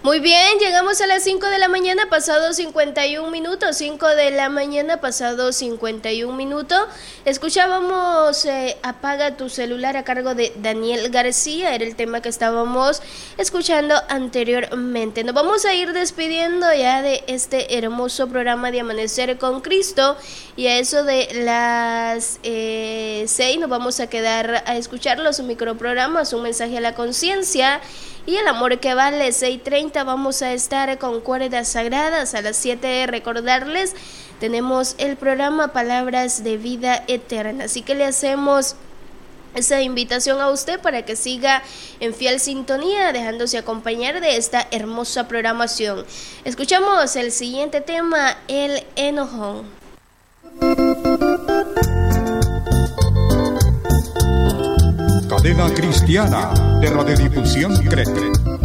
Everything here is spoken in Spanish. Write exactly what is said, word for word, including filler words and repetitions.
Muy bien, llegamos a las cinco de la mañana, pasado cincuenta y un minutos, cinco de la mañana, pasado cincuenta y un minutos. Escuchábamos eh, Apaga tu celular a cargo de Daniel García, era el tema que estábamos escuchando anteriormente. Nos vamos a ir despidiendo ya de este hermoso programa de Amanecer con Cristo, y a eso de las eh, seis nos vamos a quedar a escuchar los microprogramas, un mensaje a la conciencia y el amor que vale. Seis treinta vamos a estar con cuerdas sagradas. A las siete recordarles, tenemos el programa Palabras de Vida Eterna, así que le hacemos esa invitación a usted para que siga en fiel sintonía, dejándose acompañar de esta hermosa programación. Escuchamos el siguiente tema, El Enojón. Cadena Cristiana de Radiodifusión Crete.